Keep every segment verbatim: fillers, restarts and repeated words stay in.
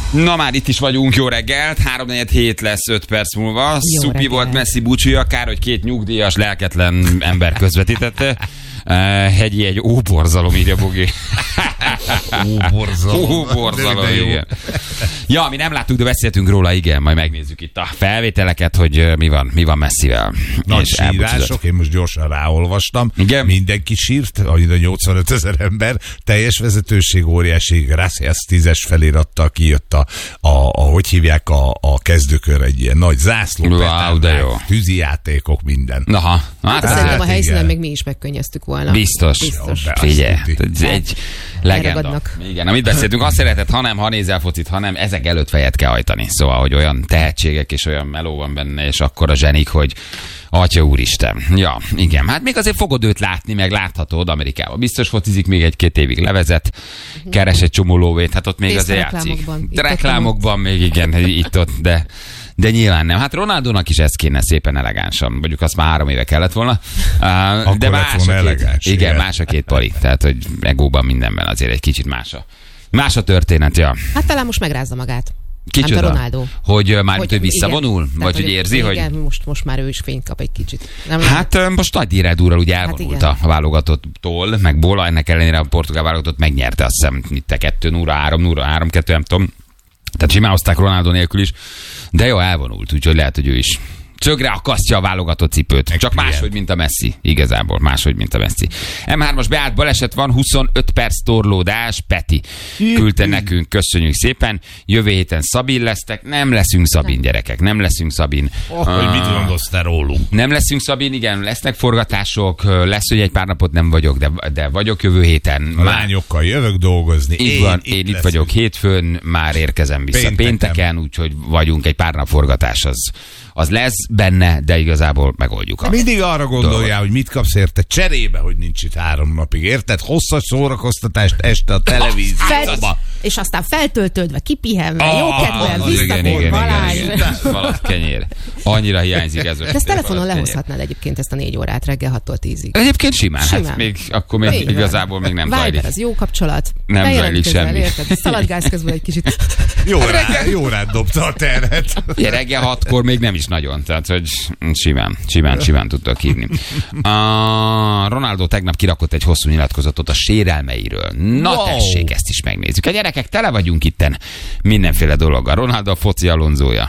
Na már itt is vagyunk, jó reggelt, három negyven hét lesz öt perc múlva. Jó Szupi reggelt. volt Messi búcsúja, kár, hogy két nyugdíjas, lelketlen ember közvetítette. Uh, hegyi egy óborzalom, írja Bogi. Óborzalom. Óborzalom, igen. Ja, mi nem láttuk, de beszéltünk róla, igen, majd megnézzük itt a felvételeket, hogy uh, mi van, mi van Messivel. Nagy És elbúcsúzott. sírások, én most gyorsan ráolvastam. Igen. Mindenki sírt, ahogy a nyolcvanöt ezer ember, teljes vezetőség, óriási Gracias tízes felirattal kijött a, a, a hogy hívják a, a kezdőkör, egy ilyen nagy zászló, Wow, de jó. tűzijátékok, minden. Aha, hát Hát ez szerintem a igen. helyszínen még mi is megkönnyeztük volna. biztos. Biztos. Jó, be- Figyelj, azt tudni. ez egy legenda. Elragadnak. Igen, amit beszéltünk, azt szeretett, ha nem, ha nézel focit, hanem ezek előtt fejet kell hajtani. Szóval, hogy olyan tehetségek és olyan meló van benne, és akkor a zsenik, hogy Atya úristen. Ja, igen. Hát még azért fogod őt látni, meg láthatod Amerikában. Biztos focizik, még egy-két évig levezet, keres egy csomó lóvét, hát ott még Részt azért a játszik. reklámokban. De reklámokban még igen, itt-ott, de de nyilván nem. Hát Ronaldónak is ez kéne szépen elegánsan. Mondjuk azt már három éve kellett volna. Uh, de lett más volna a két, elegáns, igen, igen. más a két pali. Tehát, hogy egóban mindenben azért egy kicsit más a, más a történet, ja. Hát talán most megrázza magát. Kicsoda? Hát a Ronaldo. Hogy uh, már Hogy- ő visszavonul? igen. Vagy Tehát, hogy érzi, hogy... igen, most, most már ő is fényt kap egy kicsit. Nem Hát ö, most nagy díjrádúrral ugye elvonult igen. a válogatottól, meg Bola, ennek ellenére a portugál válogatott megnyerte, azt hiszem, itt a kettő nulla, három nulla, három kettő, nem tudom. Tehát simán hozták Ronaldo nélkül is, de jó, elvonult, úgyhogy lehet, hogy ő is szögre akasztja a válogatott cipőt. Meg Csak client. máshogy, mint a Messi. Igazából máshogy, mint a Messi. em hármas beállt baleset van, huszonöt perc torlódás. Peti küldte nekünk, köszönjük szépen. Jövő héten Szabin lesztek. Nem leszünk Szabin, gyerekek. Nem leszünk Szabin. Oh, hogy mit gondolsz te rólunk? Nem leszünk Szabin, igen, lesznek forgatások, lesz, hogy egy pár napot nem vagyok, de, de vagyok jövő héten. A lányokkal jövök dolgozni. Így van, én itt leszek. vagyok hétfőn, már érkezem vissza Pénteken. pénteken, úgyhogy vagyunk, egy pár nap forgatás, az, az lesz benne, de igazából megoldjuk. A... Mindig arra gondoljál, dolgot. hogy mit kapsz érte cserébe, hogy nincs itt három napig, érted? Hosszas szórakoztatást este a televízióban. Fel, és aztán feltöltődve, kipihenve, Ah, jó kedven, az igen, visszakor, igen, Balázs. igen, igen. Valadt kenyér. Annyira hiányzik ez. De ezt telefonon lehozhatnád egyébként ezt a négy órát reggel hattól tízig. Egyébként simán, simán. Simán. Hát még, akkor még Így van. igazából még nem zajlik. Viber, az jó kapcsolat. Nem Bejelentkezel, zajlik semmi. Érted? Szaladgálsz közben egy kicsit. Jó, rá, jó rád dobta a terhet. Ugye reggel hatkor még nem is nagyon, tehát hogy simán, simán, simán tudtak hívni. A Ronaldo tegnap kirakott egy hosszú nyilatkozatot a sérelmeiről. Na Wow. tessék, ezt is megnézzük. A gyerekek, tele vagyunk itten mindenféle dologgal. Ronaldo a foci Alonzója.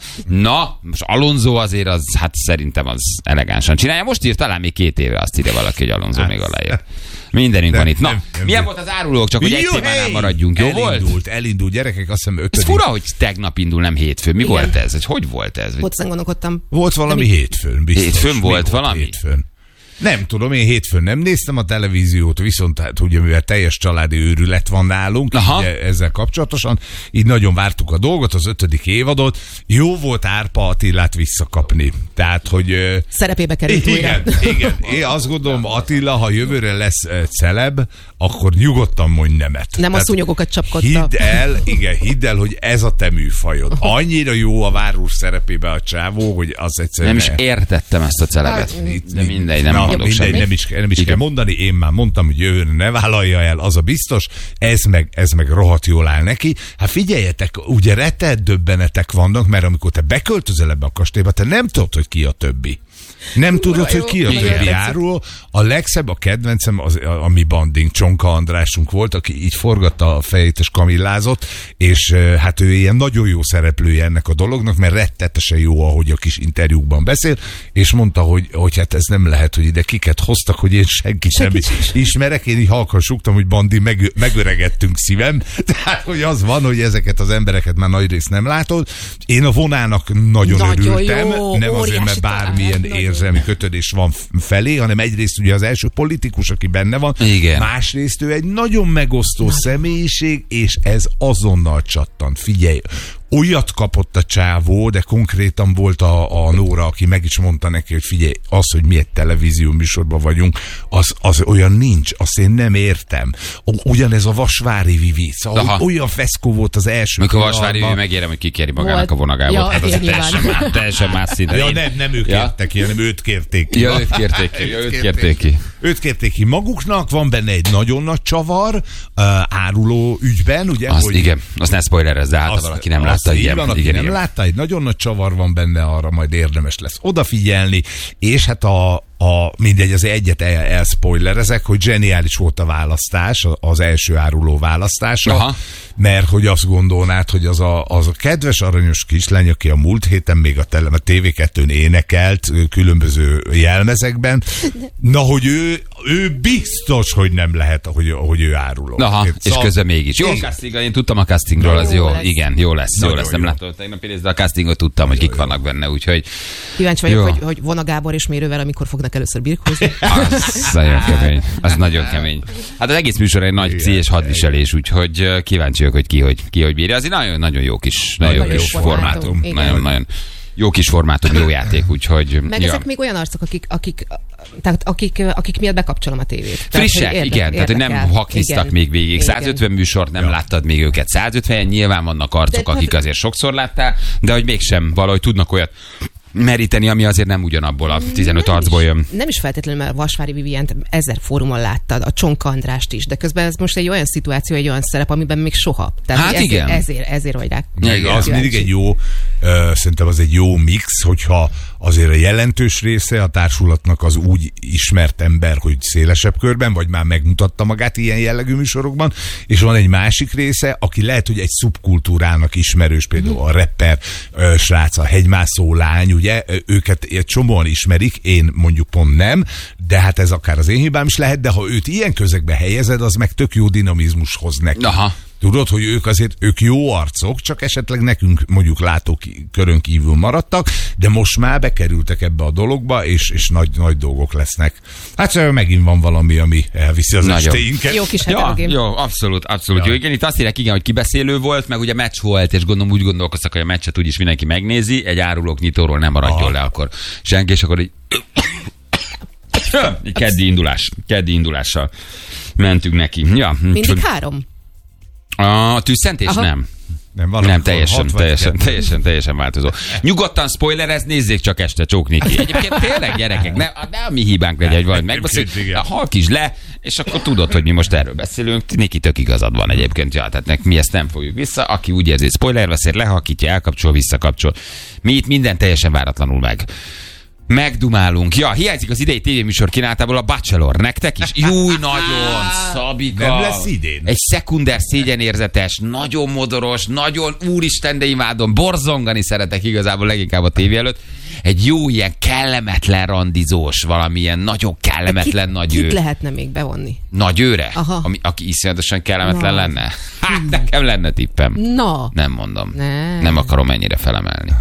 Na, most Alonso azért az, hát szerintem az elegánsan csinálja. Most írt talán még két éve, azt írja valaki, hogy Alonso még aláírt. Mindenünk Nem, van itt. Na, nem, nem, milyen nem. volt az árulók? Csak hogy egy Jó, témánál hey! maradjunk. Jó volt? elindult, elindult, gyerekek, azt hiszem Ez ötödik. fura, hogy tegnap indul, nem hétfőn. Mi Igen. volt ez? Hogy, hogy volt ez? Ott azon gondolkodtam. Volt valami Nem, hétfőn, biztos. Hétfőn Mi volt valami? Hétfőn. Nem tudom, én hétfőn nem néztem a televíziót, viszont hát ugye mivel teljes családi őrület van nálunk, Aha. ugye, ezzel kapcsolatosan, így nagyon vártuk a dolgot, az ötödik évadot. Jó volt Árpa Attilát visszakapni. Tehát, hogy... ö, Szerepébe került újra. igen, igen. Én azt gondolom, Attila, ha jövőre lesz uh, celeb, akkor nyugodtan mondj nemet. Nem a Tehát szúnyogokat csapkodta. Hidd el, igen, hidd el, hogy ez a te műfajod. Annyira jó a várúr szerepébe a csávó, hogy az egyszerűen... Nem is értettem ezt a celebet. Itt- De mindegy, nem Na, mondok mindegy, semmit. nem is, nem is Igen. kell mondani, én már mondtam, hogy jövőre ne vállalja el, az a biztos, ez meg, ez meg rohadt jól áll neki. Hát figyeljetek, ugye retett döbbenetek vannak, mert amikor te beköltözöl ebbe a kastélyba, te nem tudod, hogy ki a többi. Nem tudod, jó, hogy ki a nagyon többi tetszik. áruló. A legszebb, a kedvencem, az, a, a mi bandink, Csonka Andrásunk volt, aki így forgatta a fejét és kamillázott, és eh, hát ő ilyen nagyon jó szereplője ennek a dolognak, mert rettetesen jó, ahogy a kis interjúkban beszél, és mondta, hogy, hogy hát ez nem lehet, hogy ide kiket hoztak, hogy én senkit nem ismerek. Én így halkan súgtam, hogy Bandi, meg, megöregettünk szívem. Tehát, hogy az van, hogy ezeket az embereket már nagy részt nem látod. Én a vonának nagyon, Nagyon örültem, jó, nem azért, óriási mert bármilyen találat, nagyon érzelmi kötődés van f- felé, hanem egyrészt ugye az első politikus, aki benne van, Igen. másrészt ő egy nagyon megosztó nagyon. személyiség, és ez azonnal csattant. Figyelj, olyat kapott a csávó, de konkrétan volt a, a Nóra, aki meg is mondta neki, hogy figyelj, az, hogy mi egy televízió műsorban vagyunk, az, az olyan nincs, azt én nem értem. Ugyanez a Vasvári Vivi, szóval Aha. olyan feszkó volt az első Mikor Vasvári pillanatban. Vivi megérem, hogy kikéri magának Volt. a vonagából. Ja, Hát az igen, teljesen nyilván. más, teljesen más szinten. Ja, Én- nem, nem ők Ja. kértek ki, hanem őt kérték ki. Ja, őt kérték ki. Ja, őt kérték ki. Őt kérték ki maguknak, van benne egy nagyon nagy csavar, uh, áruló ügyben, ugye? Azt hogy igen, azt ne spoilerezz, de hát ha valaki nem látta, igen. Van, aki igen, nem igen. látta, egy nagyon nagy csavar van benne, arra majd érdemes lesz odafigyelni, és hát a, a mindegy, az egyet el, elspoilerezek, hogy zseniális volt a választás, az első áruló választása, Aha. mert hogy azt gondolnád, hogy az a, az a kedves aranyos kislány, aki a múlt héten még a, tele, a té vé kettőn énekelt különböző jelmezekben, na, hogy ő, ő biztos, hogy nem lehet, hogy, hogy ő áruló. Aha, Én, és közben mégis. Jó, a casting, én tudtam a castingról, az jó. Jó lesz. Igen, jó lesz, jó Nagyon lesz. Nem jó. láttam tegnap de a castingot tudtam, hogy kik vannak benne, úgyhogy Kíváncsi vagyok, Jó. hogy, hogy Vona Gábor és Mérővel, amikor fognak először birkózni. az nagyon kemény. Az nagyon kemény. Hát az egész műsor egy nagy pszichés hadviselés, úgyhogy uh, kíváncsi vagyok, hogy ki hogy, ki, hogy bírja. Az egy nagyon, nagyon jó kis, nagyon jó Nagyon kis jó formátum. formátum. Igen. Nagyon, nagyon jó kis formátum, jó játék, úgyhogy... Meg ja. ezek még olyan arcok, akik, akik, tehát akik, akik miatt bekapcsolom a tévét. Frissek, érde, igen, tehát hogy nem érdekel. haknisztak Igen. még végig. Igen. százötven műsort nem láttad még őket. százötvenen nyilván vannak arcok, De- akik azért sokszor láttál, de hogy mégsem valahogy tudnak olyat meríteni, ami azért nem ugyanabból a tizenöt Nem arcból is- jön. Nem is feltétlenül, mert Vasvári Vivient ezer fórumon láttad, a Csonka Andrást is, de közben ez most egy olyan szituáció, egy olyan szerep, amiben még soha. Tehát Hát hogy ezért, igen. Ezért, ezért vagy rá. Meg Igen. az mindig egy jó, uh, szerintem az egy jó mix, hogyha azért a jelentős része a társulatnak az úgy ismert ember, hogy szélesebb körben, vagy már megmutatta magát ilyen jellegű műsorokban, és van egy másik része, aki lehet, hogy egy szubkultúrának ismerős, például a rapper uh, srác, a hegymászó lány, ugye, őket egy csomóan ismerik, én mondjuk pont nem, de hát ez akár az én hibám is lehet, de ha őt ilyen közegbe helyezed, az meg tök jó dinamizmus hoz neki. Aha. Tudod, hogy ők azért, ők jó arcok, csak esetleg nekünk mondjuk látókörön kívül maradtak, de most már bekerültek ebbe a dologba, és, és nagy, nagy dolgok lesznek. Hát szóval megint van valami, ami elviszi az Nagyon. estéinket. Jó kis Ja, heterogén. jó, abszolút, abszolút. Ja. Jó, igen, itt azt írják, igen, hogy kibeszélő volt, meg ugye meccs volt, és gondolom úgy gondolkoztak, hogy a meccset úgyis mindenki megnézi, egy árulók nyitóról nem maradjon Aha. le akkor senki, és akkor így... egy keddi indulás, keddi indulással mentünk neki. Ja, Mindig csak- három. A tűzszentés Aha. nem. Nem, van, Nem, amikor teljesen, hat vagy teljesen, kettő. teljesen, teljesen változó. Nyugodtan spoilerez, nézzék csak este Csók Niki. Egyébként tényleg, gyerekek, ne, ne a mi hibánk legyen, hogy valamit megbeszéljük. Egyébként igen. Halkíts le, és akkor tudod, hogy mi most erről beszélünk. Niki tök igazad van egyébként. Ja, tehát nek, mi ezt nem fogjuk vissza. Aki úgy érzi, hogy spoiler veszély, lehalkítja, elkapcsol, visszakapcsol. Mi itt minden teljesen váratlanul meg. Megdumálunk. Ja, hiányzik az idei tévéműsor kínálatából a Bachelor. Nektek is? Júj, nagyon, Szabika. Nem lesz idén? Egy szekunder szégyenérzetes, nagyon modoros, nagyon úristen, de imádom, borzongani szeretek igazából leginkább a tévé előtt. Egy jó ilyen kellemetlen randizós, valamilyen nagyon kellemetlen Kit- nagy Kit ő. lehetne még bevonni? Nagy őre? Aha. Ami, aki iszonyatosan kellemetlen Na. lenne? Hát nekem lenne tippem. Na. Nem mondom. Nem. Nem akarom ennyire felemelni.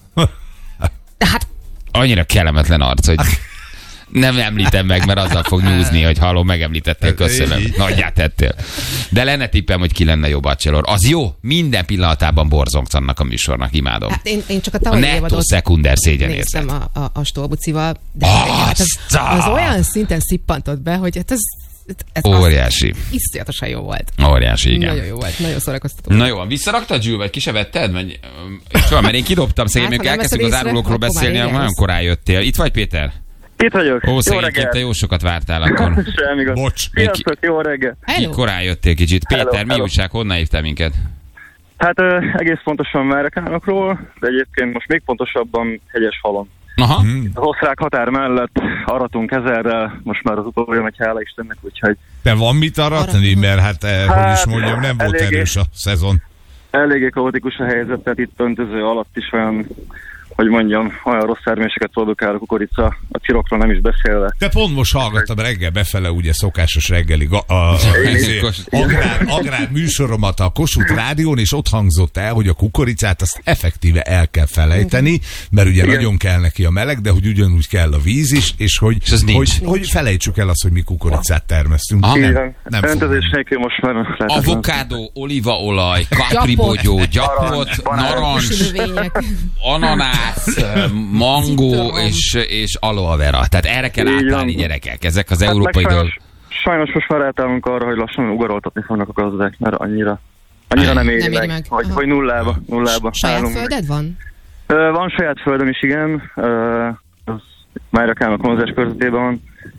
Hát Annyira kellemetlen arc, hogy nem említem meg, mert azzal fog nyúzni, hogy hallom, megemlítettél, köszönöm. Nagyját tettél. De lenne tippem, hogy ki lenne jó Bachelor. Az jó, minden pillanatában borzongsz annak a műsornak, imádom. Hát én, én csak a A tavalyi nettó évadot szekunder szégyenérzet. néztem a, a, a Stolbucival, de Azt hát az, a- az olyan szinten szippantott be, hogy hát ez, ez Óriási. az iszonyatosan jó volt. Óriási, igen. Nagyon jó volt, nagyon szórakoztató. Na jó, van, visszaraktad, Zsül, vagy ki se vetted? Vagy, szóval, mert én kidobtam, szegény, Hát, amikor ha nem elkezdtünk az veszed észre, árulókról akkor már beszélni, igen. nagyon korán jöttél. Itt vagy, Péter? Itt vagyok. Ó, Jó szegényként, te reggel. jó sokat vártál akkor. Semmi gond. Bocs. Sziasztok, jó reggel. Ki Hello. korán jöttél kicsit. Péter, Hello, mi hello. újság, honnan hívtál minket? Hát ö, egész pontosan Merrekánokról, de egyébként most még pontosabban Hegyeshalon. Aha. Hmm. Az osztrák határ mellett aratunk ezerrel, most már az utóbbi megy, hála Istennek, úgyhogy De van mit aratni, mert hát, eh, hogy is mondjam, nem volt eléggé. erős a szezon. eléggé kaotikus a helyzet, tehát itt öntöző alatt is olyan, hogy mondjam, olyan rossz terméseket produkál a kukorica, a cirokról nem is beszélve. De pont most hallgattam reggel befele, ugye szokásos reggeli a, a, a, Kos- agrár, agrár műsoromat a Kossuth Rádión, és ott hangzott el, hogy a kukoricát azt effektíve el kell felejteni, mert ugye Igen. nagyon kell neki a meleg, de hogy ugyanúgy kell a víz is, és hogy, És az nincs. hogy, hogy felejtsük el azt, hogy mi kukoricát termesztünk. Aha. Nem, Igen. nem Öntözés fogom. nélkül most már lehetetlen. Avokádó, olívaolaj, kapribogyó, gyapot, Narancs, banán. narancs, Növények. ananász, mangó Citrom. és, és aloe vera. Tehát erre kell Így átállni, van. gyerekek. Ezek az Hát európai meg dolgok. sajnos, sajnos most már eltállunk arra, hogy lassan ugaroltatni fognak a gazdák, mert annyira, annyira nem éri Nem éri meg, meg. Hogy, Aha. hogy nullába, nullába Saját állunk. földed van? Ö, Van saját földem is, igen. Ö, az Májrakának konzers körzetében van. És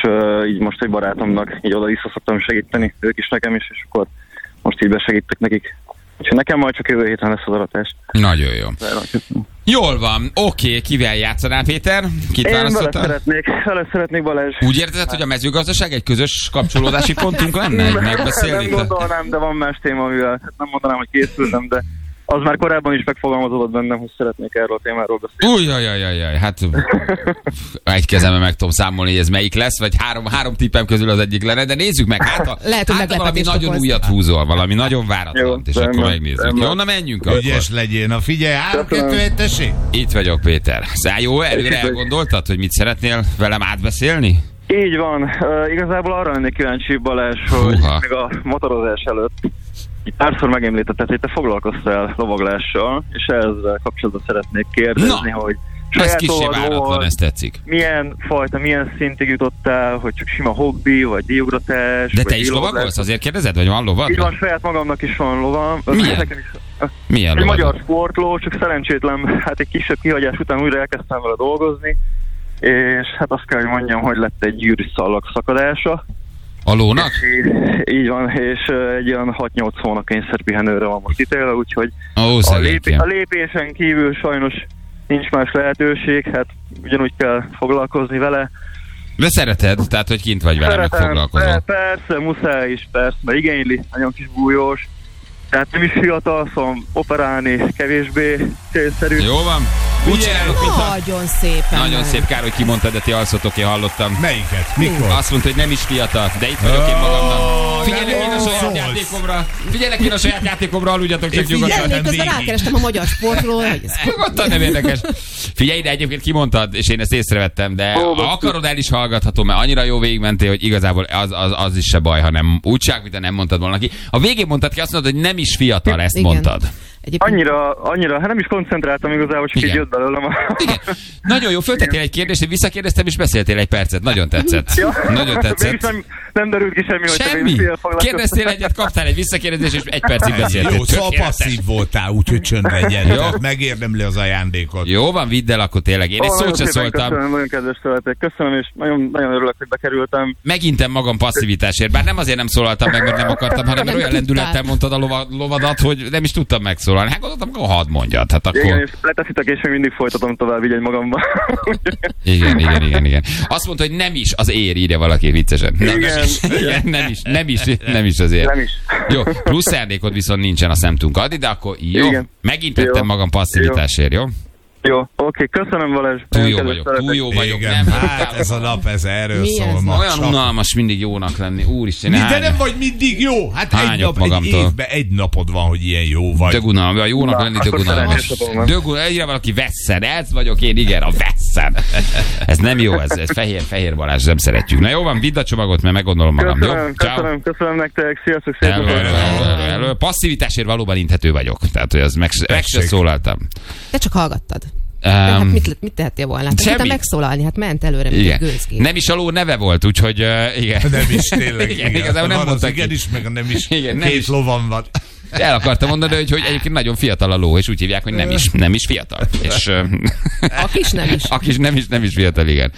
uh, így most egy barátomnak így oda-vissza szoktam segíteni, ők is nekem is, és akkor most így besegítek nekik. Úgyhogy nekem majd csak jövő héten lesz az aratás. Nagyon jó. Jól van, oké, kivel játszanál, Péter? Kit Én vele választottál? szeretnék, vele szeretnék, Balázs. Úgy érzed, hogy a mezőgazdaság egy közös kapcsolódási pontunk lenne? Egy megbeszélni? Nem gondolnám, de van más téma, amivel hát nem mondanám, hogy készültem, de az már korábban is megfogalmazódott bennem, hogy szeretnék erről a témáról beszélni. Újjajajajaj, hát egy kezemben meg tudom számolni, hogy ez melyik lesz, vagy három, három tippem közül az egyik lenne, de nézzük meg, hát, a, Lehet, hogy hát a valami meglepetést nagyon okoz. újat húzol, valami nagyon váratlan, és rendben, akkor megnézzük. rendben. Jó, na menjünk akkor. Ügyes legyél, na figyelj, három kettő egy tessék! Itt vagyok, Péter. Szóval jó, előre elgondoltad, hogy mit szeretnél velem átbeszélni? Így van. Uh, igazából arra lennék kíváncsi, Balázs, hogy Húha. még a motorozás előtt így párszor megemlítetted, hogy te foglalkoztál lovaglással, és ezzel kapcsolatban szeretnék kérdezni, Na, hogy Ez saját kissé lovad, váratlan, lovad, ez tetszik. milyen fajta, milyen szintig jutottál, hogy csak sima hobbi, vagy diugratás, De vagy te is díjlovaglás? lovagolsz? Azért kérdezed, vagy van lovad? Így van, saját magamnak is van lovam. Milyen? Nekem is- Milyen Egy lovad? magyar sportló, csak szerencsétlen, hát egy kisebb kihagyás után újra elkezdtem vele dolgozni, és hát azt kell, hogy mondjam, hogy lett egy gyűrűszallag szakadása. A lónak? Így, így van, és ö, egy olyan hat-nyolc hónap kényszerpihenőre van most ítélve, úgyhogy Ó, a, lép- szegénykém. a lépésen kívül sajnos nincs más lehetőség, hát ugyanúgy kell foglalkozni vele. De szereted, tehát hogy kint vagy vele, meg Szeretem, foglalkozol. pe- persze, muszáj is, persze, mert igényli, nagyon kis bújós. Tehát nem is fiatal, szóval operálni kevésbé célszerű. Jó van? Úgy csinálok, mint a... Nagyon szépen. Nagyon szép, kár, hogy kimondtad, de ti alszotok, én hallottam. Melyiket? Mikor? Azt mondta, hogy nem is fiatal, de itt vagyok én magamnak. Ó, Figyelek de én a jó saját szólsz. játékomra. Figyelek én a saját játékomra, aludjatok csak Én figyelj, nyugodtan. Igen, még közben végig. rákerestem a magyar sportról, hogy ez Nyugodtan, nem érdekes. Figyelj, de egyébként kimondtad, és én ezt észrevettem, de Ó, ha akarod, el is hallgathatom, mert annyira jó végigmentél, hogy igazából az, az, az is se baj, hanem úgy csak, mint nem mondtad volna ki. A végén mondtad ki, azt mondod, hogy nem is fiatal, ezt Igen. mondtad. egyébként Annyira, annyira, hát nem is koncentráltam igazából, csak Igen. így jött belőlem a... Igen. Nagyon jó, föltettél egy kérdést, én visszakérdeztem, és beszéltél egy percet. Nagyon tetszett. Ja. Nagyon Mégis tetszett. Nem, nem derült ki semmi, hogy te Semmi. még fél foglalkoztál. Kérdeztél egyet, kaptál egy visszakérdezést, és egy percig beszéltél. Jó, szóval Tökéletes. passzív voltál, úgyhogy csöndben gyere. Jó. Tehát megérdemli az ajándékot. Jó van, vidd el akkor tényleg. Én egy Ó, szót nagyon se szépen szóltam. Köszönöm, nagyon kedves tőletek. Köszönöm, és nagyon, nagyon örülök, hogy bekerültem. Megintem magam passzivitásért. Bár nem azért nem szólaltam meg, mert nem akartam, hanem mert Nem olyan tudtál. lendülettel mondtad a lova, lovadat, hogy nem is tudtam megszólalni. Hát gondoltam, akkor hadd mondjad. Hát Igen, akkor... és leteszitek, és még mindig folytatom tovább így egy magamban. Igen, igen, igen, igen. Azt mondta, hogy nem is az ér, írja valaki viccesen. Nem, Igen, nem, is, igen, nem is, nem is, nem is az ér. Nem is. Jó, plusz szándékod viszont nincsen, azt nem tudunk adni, de akkor jó. Igen. Megint tettem Jó. magam passzivitásért, jó? Jó, oké, köszönöm, Balázs. Túl Nagyon jó kedves vagyok, tőletek. túl jó vagyok. Igen, Nem, hát ez a nap, ez erről Mi szól ez? ma. olyan Csak- unalmas mindig jónak lenni. Úristen, Mi, de hány- nem vagy mindig jó. Hát egy Hányok nap, egy magamtól. évben egy napod van, hogy ilyen jó vagy. Dögunalmas, a jónak Na, lenni akkor dögunalmas. szerencsés volna. Dögun, írja valaki vesszen, ez vagyok én, igen, a vesszen. Ez nem jó, ez, ez fehér, fehér Balázs, nem szeretjük. Na jó van, vidd a csomagot, mert meggondolom magam, jó? Köszönöm, köszönöm, köszönöm nektek. Sziasztok, szép Elő, napot. elő, elő, elő, elő. Passzivitásért valóban inthető vagyok. Tehát, hogy az meg, meg se Tessék. szólaltam. te csak hallgattad. De hát Um, mit, mit tehettél volna? Hát Semmit. te megszólalni, hát ment előre, mint egy igen. gőzgép. Nem is a ló neve volt, úgyhogy uh, igen. Nem is, tényleg. Igen, Igen, igazából nem van az mondta igen ki. is, meg a nem is. Igen, nem Két is. lovan van. El akartam mondani, hogy, hogy egyébként nagyon fiatal a ló, és úgy hívják, hogy nem is, nem is fiatal. És, uh, A kis nem is. a kis nem is, nem is fiatal, igen.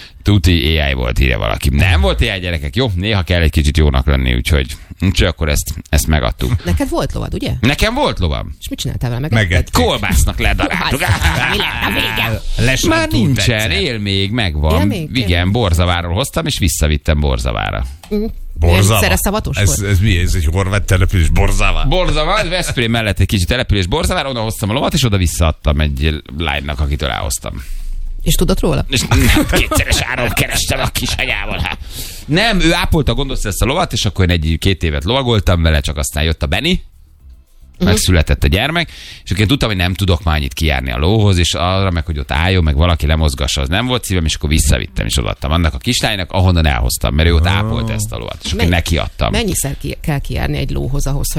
Tuti á i volt, írja valaki. Nem volt á i, gyerekek, jó? Néha kell egy kicsit jónak lenni, úgyhogy, úgyhogy akkor ezt, ezt megadtuk. Neked volt lovad, ugye? Nekem volt lovam. És mit csináltál vele? Megették. Megetted? Kolbásznak ledaráltuk. Mi lett a vége? Lesántul Már nincsen, egyszer. él még, megvan. Él még? Igen, Borzaváról hoztam, és visszavittem Borzavára. Borzava. Szereszavatos Ez, volt? ez mi? Ez egy horvát település? Borzava? Borzavár, Veszprém mellett egy kicsit település Borzavára, oda hoztam a lovat, és oda visszaadtam egy lánynak, akitől elhoztam. És tudod róla? És nem, kétszeres áron kerestem a kis anyával. Hát. Nem, ő ápolta, gondozta ezt a lovat, és akkor én egy-két évet lovagoltam vele, csak aztán jött a Benni, megszületett a gyermek, és akkor én tudtam, hogy nem tudok már annyit kijárni a lóhoz, és arra meg, hogy ott álljon, meg valaki lemozgassa, az nem volt szívem, és akkor visszavittem, és odaadtam annak a kislánynak, ahonnan elhoztam, mert ő ott ápolta ezt a lovat, és akkor Mennyi- neki adtam. Mennyiszer ki, kell kijárni egy lóhoz ahhoz, hogy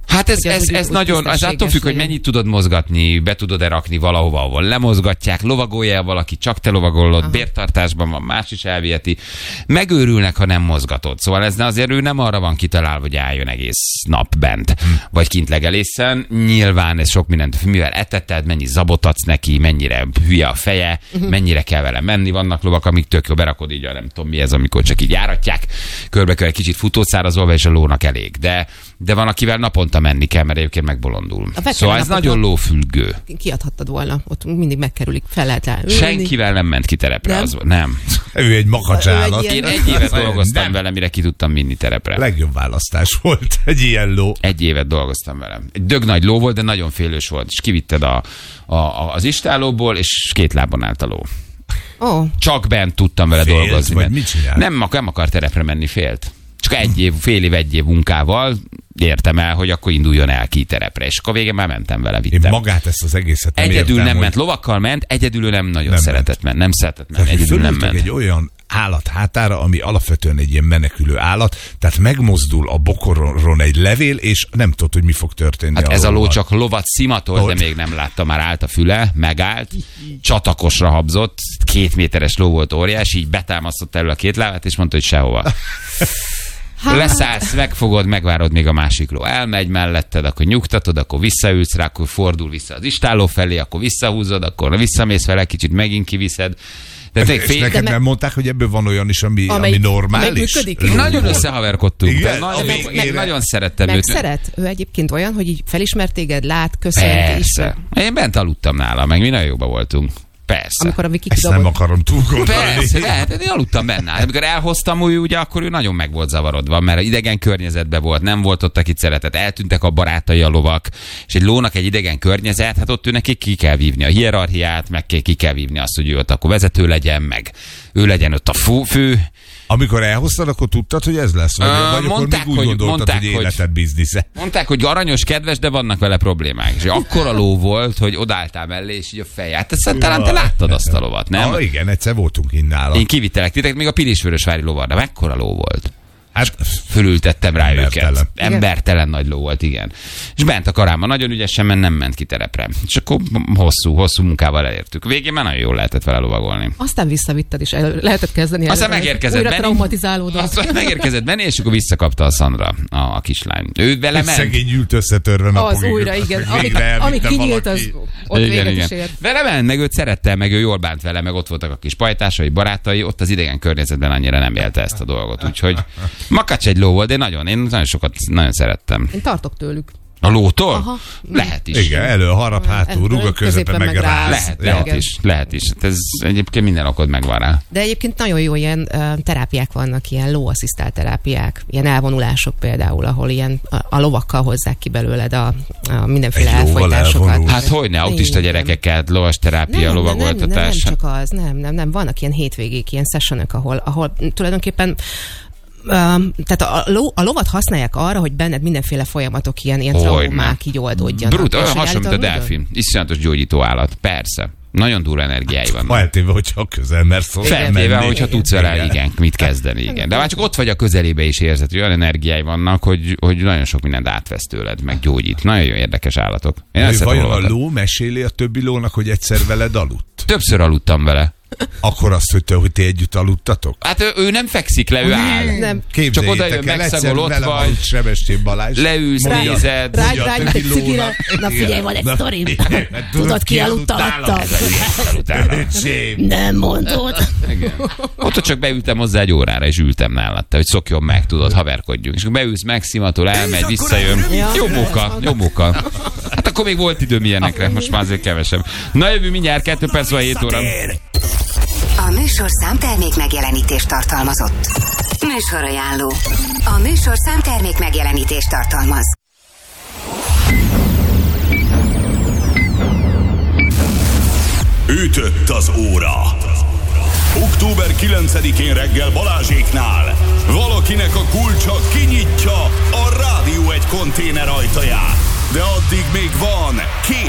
Hát ez, Hogy ez, úgy- ez úgy nagyon, ez attól függ, hogy legyen. mennyit tudod mozgatni, be tudod-e rakni valahova, ahol lemozgatják, lovagolja valaki, csak te lovagolod, aha, bértartásban van, más is elviheti. Megőrülnek, ha nem mozgatod. Szóval ez azért ő nem arra van kitalálva, hogy álljon egész nap bent, hm. vagy kint legelészen. Nyilván ez sok mindent, mivel eteted, mennyi zabot adsz neki, mennyire hülye a feje, uh-huh. mennyire kell vele menni. Vannak lovak, amik tök jó, berakod így, nem tudom mi ez, amikor csak így járatják, körbe-körbe kicsit futószárazolva, és a lónak elég. De, de van, akivel naponta menni kell, mert egyébként megbolondul. Szóval ez nagyon lófüggő. Kiadhattad volna, ott mindig megkerülik, fel lehet állni. Senkivel nem ment ki terepre. Nem? Az, nem. Ő egy makacsállat. Ő egy Én egy évet dolgoztam Nem. vele, mire ki tudtam vinni terepre. Legjobb választás volt egy ilyen ló. Egy évet dolgoztam vele. Egy dög nagy ló volt, de nagyon félős volt. És kivitted a, a, a, az istállóból, és két lábon állt a ló. Oh. Csak bent tudtam vele Félt, dolgozni. vagy mert mit csinál? Nem, ak- nem akar terepre menni, félt. Csak egy év, fél év, egy év munkával értem el, hogy akkor induljon el ki terepre. És akkor végén már mentem vele, vittem. Én magát ezt az egészet nem Egyedül értem, nem hogy ment, lovakkal ment, egyedül ő nem nagyon Nem szeretett menni. Nem szeretett menni, Tehát, hogy egyedül nem fölültek ment. egy olyan állat hátára, ami alapvetően egy ilyen menekülő állat, tehát megmozdul a bokoron egy levél, és nem tudod, hogy mi fog történni. Hát a ez a ló lóval. csak lovat szimatol, Ott. de még nem látta, már állt a füle, megállt, csatakosra habzott, két méteres ló volt, óriás, így betámasztott elő a két lábát, és mondta, hogy sehova. Leszállsz, megfogod, megvárod, még a másik ló elmegy melletted, akkor nyugtatod, akkor visszaülsz rá, akkor fordul vissza az istálló felé, akkor visszahúzod, akkor visszamész vele, kicsit megint kiviszed. De És tényleg fél... neked de nem me- mondták, hogy ebből van olyan is, ami, ami Amelyik- normális? amelyik működik? Ló. Nagyon összehaverkodtunk. Igen? De nagyon, A meg, végére- meg, nagyon szerettem Meg őt. szeret? Ő egyébként olyan, hogy így felismert téged, lát, köszönt, Persze. ismer. Én bent aludtam nála, meg mi nagyon jóban voltunk. Persze. Amikor a Viki Ezt nem kidobott. akarom túl gondolni. Persze, lehet, én aludtam benne. Amikor elhoztam, úgy, ugye, akkor ő nagyon meg volt zavarodva, mert idegen környezetben volt, nem volt ott, akit szeretett, eltűntek a barátai, a lovak, és egy lónak egy idegen környezet, hát ott ő neki ki kell vívni a hierarchiát, meg ki kell vívni azt, hogy ő ott akkor vezető legyen, meg ő legyen ott a fő, fő. Amikor elhoztad, akkor tudtad, hogy ez lesz? Vagy, Ö, vagy akkor mondták, még úgy hogy- gondoltad, mondták, hogy hogy- életed biznisze? Mondták, hogy aranyos, kedves, de vannak vele problémák. És akkora ló volt, hogy odálltál mellé, és így a fej. Hát ezt talán te láttad azt a lovat, nem? Ah, igen, egyszer voltunk innen nála. Én kivittelek titeket, még a Pilisvörösvári lovarra. Mekkora ló volt? Hát, Fölültettem rá Embertelen. őket. Embertelen nagy ló volt, igen. És bent a karáma nagyon ügyesen, mert nem ment ki terepre. És akkor hosszú, hosszú munkával elértük. Végén már nagyon jól lehetett vele lovagolni. Aztán visszavitted is, el, lehetett kezdeni. Aztán előre. megérkezett Újra Benni. traumatizálódott. Aztán megérkezett Benni, és akkor visszakapta a Szandra, a, a kislány. Ő vele ment. szegény ült összetörve napokig. Az újra, igen. Ami, Végre ami elvitte kinyílt, valaki. az ott Igen, véget igen. is ért. Vele ment, meg őt szerette, meg ő jól bánt vele, meg ott voltak a kis pajtásai, barátai, ott az idegen környezetben annyira nem élte ezt a dolgot. Úgyhogy Makacs egy ló volt, de én nagyon, én nagyon sokat, nagyon szerettem. Én tartok tőlük. A lótól? Aha. Lehet is. Igen, elő, harap, hátul, rúg a közepe, Középen meg meg ráz. ráz. Lehet, Ja. lehet is, lehet is. Hát ez egyébként minden okod megvan rá. De egyébként nagyon jó ilyen uh, terápiák vannak, ilyen lóasszisztált terápiák, ilyen elvonulások például, ahol ilyen a, a lovakkal hozzák ki belőled a, a mindenféle Egy lóval elfolytásokat. elvonulsz. Hát hogyne, autista Igen. gyerekeket, lovas terápia, nem, nem, nem, nem, nem lovagoltatás. csak az, nem, nem, nem, vannak ilyen hétvégék, ilyen sessionök, ahol, ahol tulajdonképpen Um, tehát a, ló, a lovat használják arra, hogy benned mindenféle folyamatok, ilyen, ilyen Hogyne. traumák így oldódjanak. Brut, És olyan hogy hasonló, mint a állítólag delfin. Iszonyatos gyógyító állat. Persze. Nagyon durva energiái vannak. Ha eltéve, hogyha közel, mert szó. Feltéve, hogyha Igen. tudsz vele, igen, mit kezdeni, igen. De már csak ott vagy a közelébe is érzed, hogy olyan energiái vannak, hogy, hogy nagyon sok mindent átvesz tőled, meg gyógyít. Nagyon jó érdekes állatok. Én Ő ezt vajon a olvastam. ló meséli a többi lónak, hogy egyszer veled aludt? Többször aludtam vele. Akkor azt, hogy te, hogy ti együtt aludtatok? Hát ő, ő nem fekszik le, ő áll. Nem. Képzeljétek odajön, el, megszagol, ott egyszer vele vagy. aludt Sebestyén Balázs. Leülsz, Mondja- nézed. Rágy, mondja a rágy, többi egy cigire. lónak. Na figyelj, van egy Na, sztorim. igen, Tudod, ki aludt alattam? Nem mondod. Igen. Ott csak beültem hozzá egy órára, és ültem nálatta, hogy szokjon meg, tudod, haverkodjunk. És akkor beülsz, megszimatol, elmegy, visszajön. Ja. Jó munka, jó munka. Hát akkor még volt időm ilyenekre, most már azért kevesebb. Na jövő mindjárt, kettő perc van hét óra. A műsor számtermék megjelenítést tartalmazott. Műsorajánló. A műsor számtermék megjelenítést tartalmaz. Ütött az óra. október kilencedikén reggel Balázséknál valakinek a kulcsa kinyitja a Rádió egy konténer ajtaját. De addig még van két